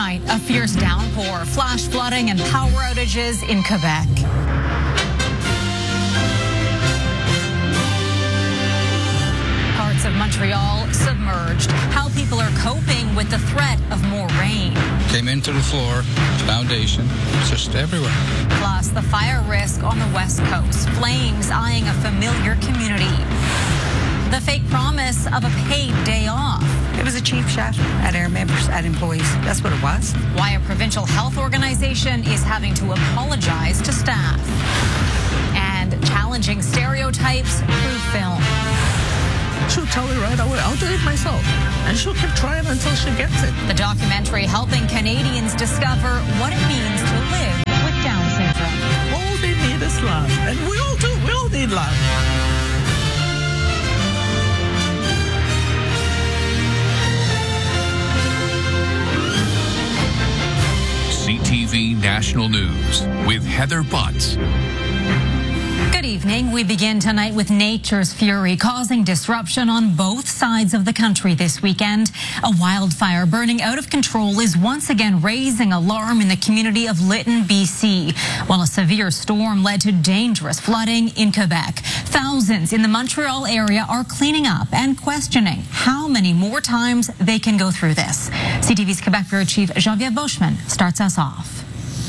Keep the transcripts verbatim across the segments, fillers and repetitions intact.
Tonight, a fierce downpour, flash flooding and power outages in Quebec. Parts of Montreal submerged. How people are coping with the threat of more rain. Came into the floor, foundation, it's just everywhere. Plus, the fire risk on the West Coast. Flames eyeing a familiar community. The fake promise of a paid day off. It was a cheap shot at our members, at employees. That's what it was. Why a provincial health organization is having to apologize to staff. And challenging stereotypes through film. She'll tell me right away, I'll do it myself. And she'll keep trying until she gets it. The documentary helping Canadians discover what it means to live with Down syndrome. All they need is love. And we all do. We all need love. C T V National News with Heather Butts. Good evening. We begin tonight with nature's fury causing disruption on both sides of the country this weekend. A wildfire burning out of control is once again raising alarm in the community of Lytton, B C, while a severe storm led to dangerous flooding in Quebec. Thousands in the Montreal area are cleaning up and questioning how many more times they can go through this. C T V's Quebec Bureau Chief Geneviève Beauchemin starts us off.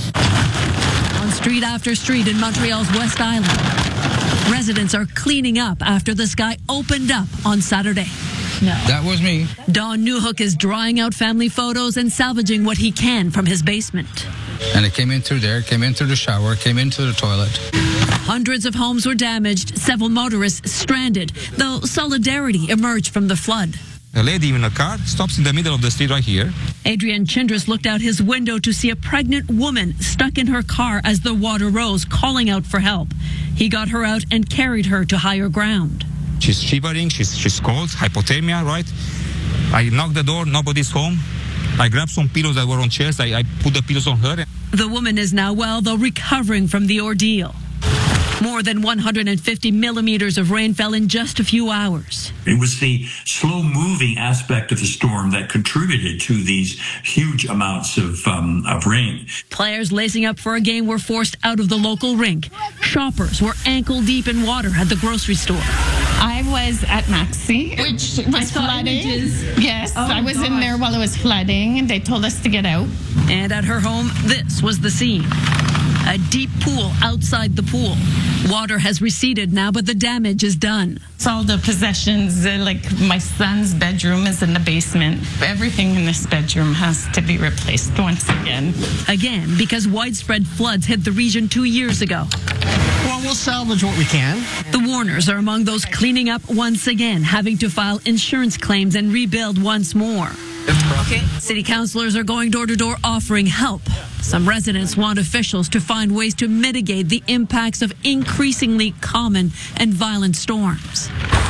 On street after street in Montreal's West Island, residents are cleaning up after the sky opened up on Saturday. No. That was me. Don Newhook is drying out family photos and salvaging what he can from his basement. And it came in through there, came in through the shower, came into the toilet. Hundreds of homes were damaged, several motorists stranded, though solidarity emerged from the flood. A lady in a car stops in the middle of the street right here. Adrian Chindrus looked out his window to see a pregnant woman stuck in her car as the water rose, calling out for help. He got her out and carried her to higher ground. She's shivering, she's, she's cold, hypothermia, right? I knocked the door, nobody's home. I grabbed some pillows that were on chairs, I, I put the pillows on her. The woman is now well, though recovering from the ordeal. More than one hundred fifty millimeters of rain fell in just a few hours. It was the slow-moving aspect of the storm that contributed to these huge amounts of, um, of rain. Players lacing up for a game were forced out of the local rink. Shoppers were ankle-deep in water at the grocery store. I was at Maxi, which was flooding. Yes, oh, I was gosh. in there while it was flooding, and they told us to get out. And at her home, this was the scene. A deep pool outside the pool. Water has receded now, but the damage is done. It's all the possessions, uh, like my son's bedroom is in the basement. Everything in this bedroom has to be replaced once again. Again, because widespread floods hit the region two years ago. Well, we'll salvage what we can. The Warners are among those cleaning up once again, having to file insurance claims and rebuild once more. Okay. City councillors are going door to door offering help. Some residents want officials to find ways to mitigate the impacts of increasingly common and violent storms.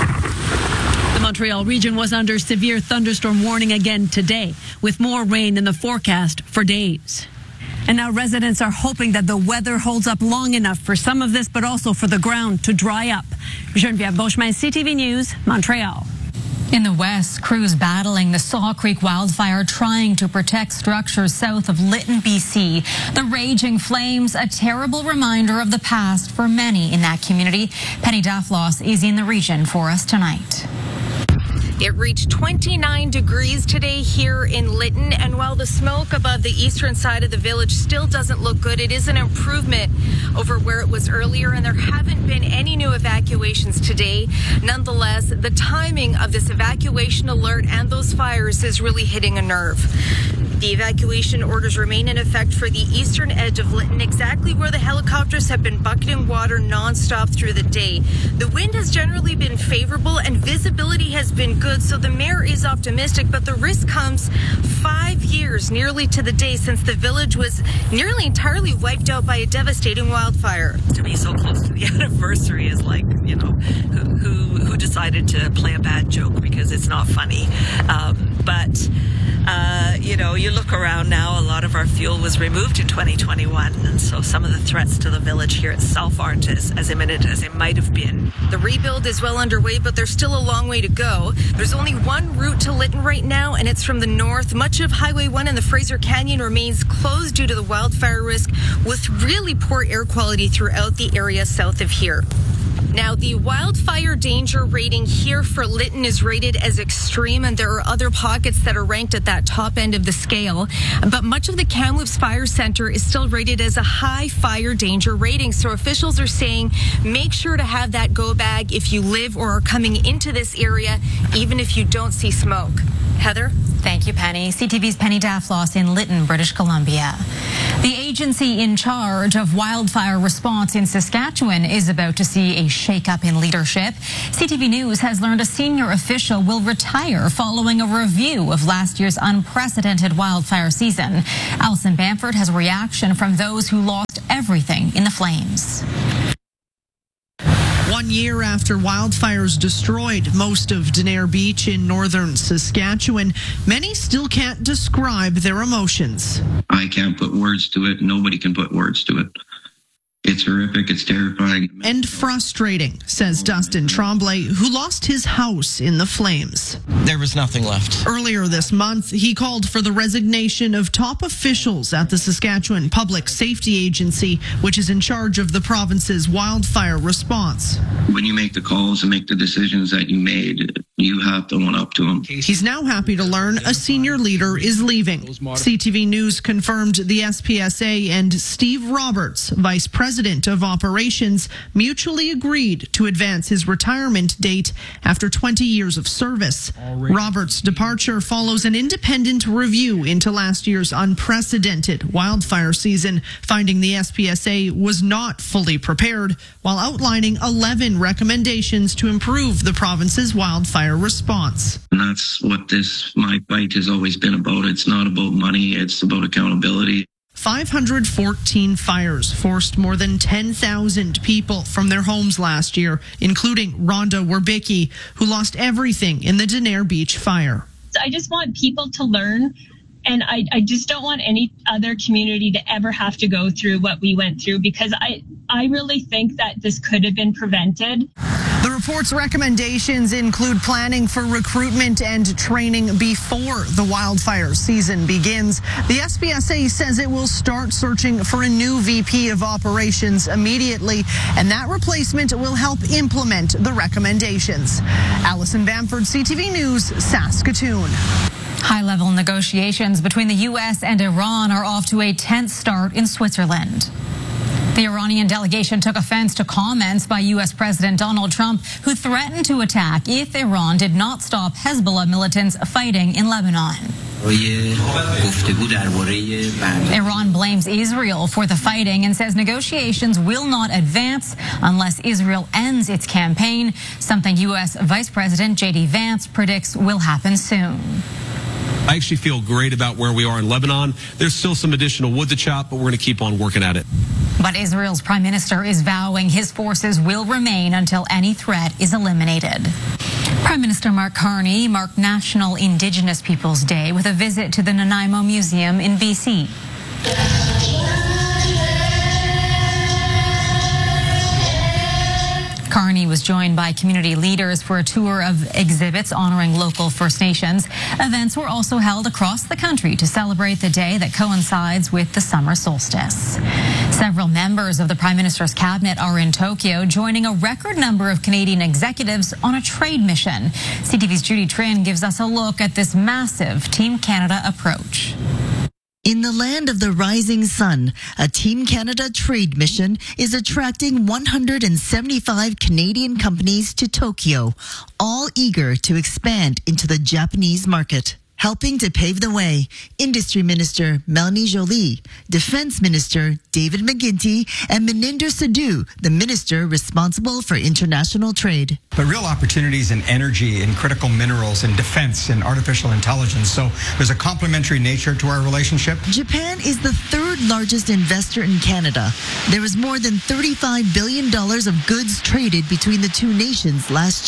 The Montreal region was under severe thunderstorm warning again today, with more rain in the forecast for days. And now residents are hoping that the weather holds up long enough for some of this, but also for the ground to dry up. Geneviève Beauchemin, C T V News, Montreal. In the west, crews battling the Saw Creek wildfire trying to protect structures south of Lytton, B C. The raging flames, a terrible reminder of the past for many in that community. Penny Daflos is in the region for us tonight. It reached twenty-nine degrees today here in Lytton, and while the smoke above the eastern side of the village still doesn't look good, it is an improvement over where it was earlier, and there haven't been any new evacuations today. Nonetheless, the timing of this evacuation alert and those fires is really hitting a nerve. The evacuation orders remain in effect for the eastern edge of Lytton, exactly where the helicopters have been bucketing water nonstop through the day. The wind has generally been favorable and visibility has been good, so the mayor is optimistic, but the risk comes five years nearly to the day since the village was nearly entirely wiped out by a devastating wildfire. To be so close to the anniversary is like, you know, who who, who decided to play a bad joke because it's not funny. Um, but Uh, you know, you look around now, a lot of our fuel was removed in twenty twenty-one, and so some of the threats to the village here itself aren't as, as imminent as they might have been. The rebuild is well underway, but there's still a long way to go. There's only one route to Lytton right now, and it's from the north. Much of Highway one and the Fraser Canyon remains closed due to the wildfire risk, with really poor air quality throughout the area south of here. Now, the wildfire danger rating here for Lytton is rated as extreme, and there are other pockets that are ranked at that top end of the scale. But much of the Kamloops Fire Center is still rated as a high fire danger rating. So officials are saying make sure to have that go bag if you live or are coming into this area, even if you don't see smoke. Heather? Thank you, Penny. C T V's Penny Daflos in Lytton, British Columbia. The agency in charge of wildfire response in Saskatchewan is about to see a shakeup in leadership. C T V News has learned a senior official will retire following a review of last year's unprecedented wildfire season. Alison Bamford has a reaction from those who lost everything in the flames. One year after wildfires destroyed most of Denair Beach in northern Saskatchewan, many still can't describe their emotions. I can't put words to it. Nobody can put words to it. It's horrific. It's terrifying. And frustrating, says Dustin Tremblay, who lost his house in the flames. There was nothing left. Earlier this month, he called for the resignation of top officials at the Saskatchewan Public Safety Agency, which is in charge of the province's wildfire response. When you make the calls and make the decisions that you made, you have to own up to them. He's now happy to learn a senior leader is leaving. C T V News confirmed the S P S A and Steve Roberts, vice president of operations, mutually agreed to advance his retirement date after twenty years of service. Roberts' departure follows an independent review into last year's unprecedented wildfire season, finding the S P S A was not fully prepared, while outlining eleven recommendations to improve the province's wildfire response. And that's what this, my fight has always been about. It's not about money, it's about accountability. five hundred fourteen fires forced more than ten thousand people from their homes last year, including Rhonda Werbicki, who lost everything in the Denair Beach fire. I just want people to learn, and I, I just don't want any other community to ever have to go through what we went through, because I, I really think that this could have been prevented. The report's recommendations include planning for recruitment and training before the wildfire season begins. The S P S A says it will start searching for a new V P of operations immediately, and that replacement will help implement the recommendations. Alison Bamford, C T V News, Saskatoon. High-level negotiations between the U S and Iran are off to a tense start in Switzerland. The Iranian delegation took offense to comments by U S President Donald Trump, who threatened to attack if Iran did not stop Hezbollah militants fighting in Lebanon. Iran blames Israel for the fighting and says negotiations will not advance unless Israel ends its campaign, something U S Vice President J D Vance predicts will happen soon. I actually feel great about where we are in Lebanon. There's still some additional wood to chop, but we're going to keep on working at it. But Israel's prime minister is vowing his forces will remain until any threat is eliminated. Prime Minister Mark Carney marked National Indigenous Peoples Day with a visit to the Nanaimo Museum in B C. Carney was joined by community leaders for a tour of exhibits honoring local First Nations. Events were also held across the country to celebrate the day that coincides with the summer solstice. Several members of the Prime Minister's cabinet are in Tokyo, joining a record number of Canadian executives on a trade mission. C T V's Judy Trin gives us a look at this massive Team Canada approach. In the land of the rising sun, a Team Canada trade mission is attracting one hundred seventy-five Canadian companies to Tokyo, all eager to expand into the Japanese market. Helping to pave the way, Industry Minister Melanie Joly, Defense Minister David McGuinty, and Meninder Sidhu, the minister responsible for international trade. But real opportunities in energy, in critical minerals, in defense, in artificial intelligence. So there's a complementary nature to our relationship. Japan is the third largest investor in Canada. There was more than thirty-five billion dollars of goods traded between the two nations last year.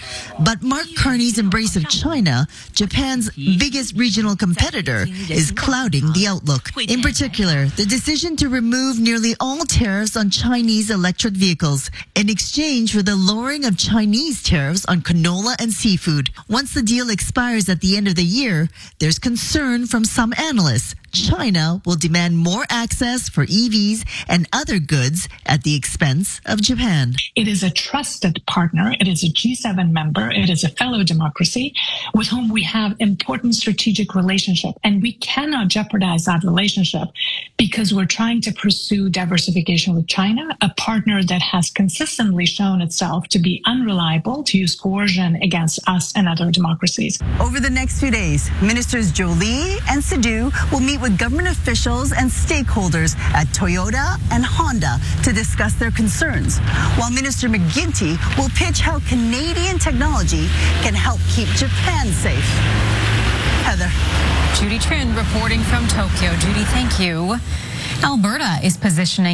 But Mark Carney's embrace of China, Japan's biggest regional competitor, is clouding the outlook. In particular, the decision to remove nearly all tariffs on Chinese electric vehicles in exchange for the lowering of Chinese tariffs on canola and seafood. Once the deal expires at the end of the year, there's concern from some analysts China will demand more access for E Vs and other goods at the expense of Japan. It is a trusted partner. It is a G seven member. It is a fellow democracy with whom we have important strategic relationship. And we cannot jeopardize that relationship because we're trying to pursue diversification with China, a partner that has consistently shown itself to be unreliable, to use coercion against us and other democracies. Over the next few days, Ministers Jolie and Sadu will meet with government officials and stakeholders at Toyota and Honda to discuss their concerns, while Minister McGuinty will pitch how Canadian technology can help keep Japan safe. Heather. Judy Trinh reporting from Tokyo. Judy, thank you. Alberta is positioning